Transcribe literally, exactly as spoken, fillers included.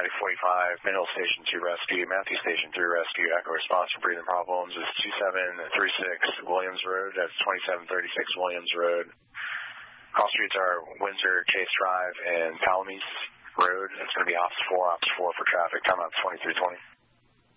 Lake forty-five, Middle Station two Rescue, Matthew Station three Rescue, Echo response for breathing problems is two seven three six Williams Road. That's twenty-seven thirty-six Williams Road. Call streets are Windsor, Chase Drive, and Palamis Road. It's going to be Ops four, Ops four for traffic. Time out twenty-three twenty.